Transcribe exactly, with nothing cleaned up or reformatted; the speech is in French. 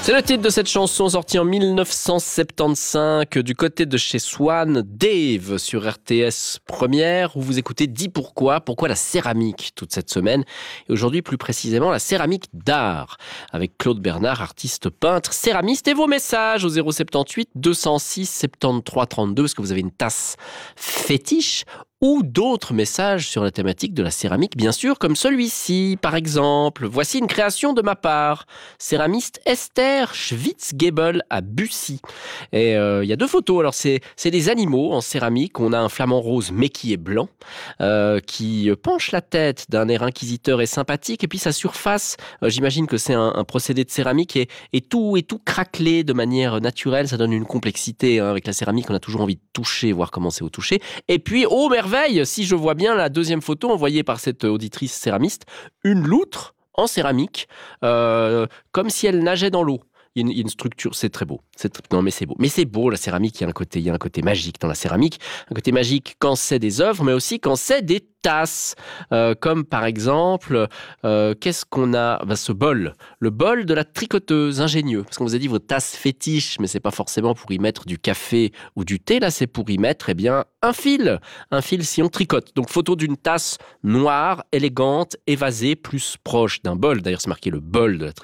C'est le titre de cette chanson sortie en dix-neuf cent soixante-quinze du côté de chez Swan, Dave sur R T S Première, où vous écoutez Dis pourquoi, pourquoi la céramique toute cette semaine, et aujourd'hui plus précisément la céramique d'art, avec Claude Bernard, artiste peintre, céramiste, et vos messages au zéro soixante-dix-huit deux cent six soixante-treize trente-deux, est-ce que vous avez une tasse fétiche ou d'autres messages sur la thématique de la céramique, bien sûr, comme celui-ci, par exemple. Voici une création de ma part. Céramiste Esther Schwitzgebel à Bussy. Et il euh, y a deux photos. Alors, c'est, c'est des animaux en céramique. On a un flamant rose, mais qui est blanc, euh, qui penche la tête d'un air inquisiteur et sympathique. Et puis, sa surface, euh, j'imagine que c'est un, un procédé de céramique, et, et tout, et tout craquelé de manière naturelle. Ça donne une complexité. Hein. Avec la céramique, on a toujours envie de toucher, voir comment c'est au toucher. Et puis, oh, merveille, si je vois bien la deuxième photo envoyée par cette auditrice céramiste, une loutre en céramique, euh, comme si elle nageait dans l'eau. Il y a une, il y a une structure, c'est très beau. C'est, non, mais c'est beau. Mais c'est beau, la céramique, il y a un côté, il y a un côté magique dans la céramique. Un côté magique quand c'est des œuvres, mais aussi quand c'est des tasses. Euh, comme par exemple, euh, qu'est-ce qu'on a ben, ce bol. Le bol de la tricoteuse, ingénieux. Parce qu'on vous a dit votre tasse fétiche, mais c'est pas forcément pour y mettre du café ou du thé. Là, c'est pour y mettre, eh bien, un fil. Un fil si on tricote. Donc, photo d'une tasse noire, élégante, évasée, plus proche d'un bol. D'ailleurs, c'est marqué le bol de la tricoteuse.